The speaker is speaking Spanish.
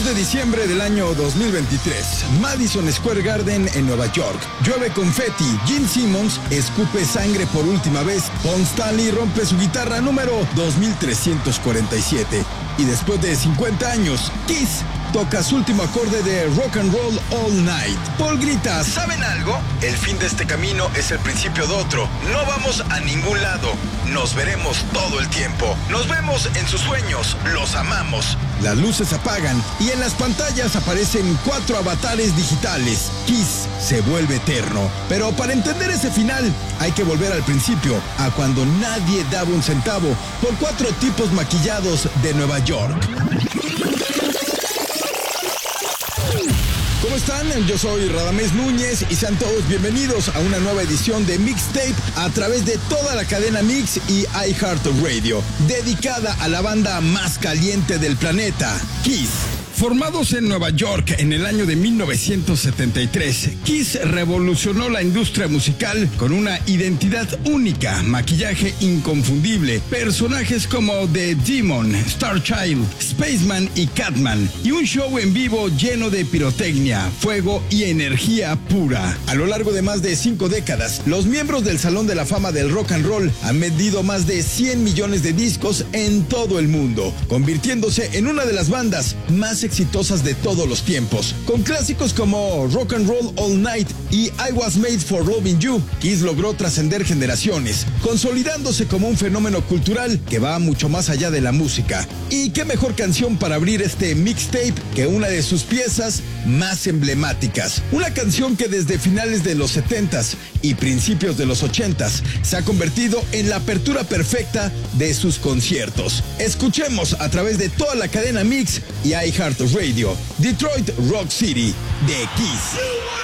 de diciembre del año 2023, Madison Square Garden en Nueva York. Llueve confeti, Gene Simmons escupe sangre por última vez, Paul Stanley rompe su guitarra número 2347. Y después de 50 años, Kiss toca su último acorde de Rock and Roll All Night. Paul grita, ¿saben algo? El fin de este camino es el principio de otro. No vamos a ningún lado. Nos veremos todo el tiempo. Nos vemos en sus sueños. Los amamos. Las luces apagan y en las pantallas aparecen 4 avatares digitales. Kiss se vuelve eterno. Pero para entender ese final, hay que volver al principio, a cuando nadie daba un centavo por 4 tipos maquillados de Nueva York. ¿Cómo están? Yo soy Radamés Núñez y sean todos bienvenidos a una nueva edición de Mixtape a través de toda la cadena Mix y iHeartRadio, dedicada a la banda más caliente del planeta, Kiss. Formados en Nueva York en el año de 1973, Kiss revolucionó la industria musical con una identidad única, maquillaje inconfundible, personajes como The Demon, Starchild, Spaceman y Catman, y un show en vivo lleno de pirotecnia, fuego y energía pura. A lo largo de más de 5 décadas, los miembros del Salón de la Fama del Rock and Roll han vendido más de 100 millones de discos en todo el mundo, convirtiéndose en una de las bandas más exitosas de todos los tiempos. Con clásicos como Rock and Roll All Night y I Was Made for Loving You, Kiss logró trascender generaciones, consolidándose como un fenómeno cultural que va mucho más allá de la música. Y qué mejor canción para abrir este mixtape que una de sus piezas más emblemáticas. Una canción que desde finales de los 70s y principios de los 80s se ha convertido en la apertura perfecta de sus conciertos. Escuchemos a través de toda la cadena Mix y iHeartRadio, Detroit Rock City de Kiss.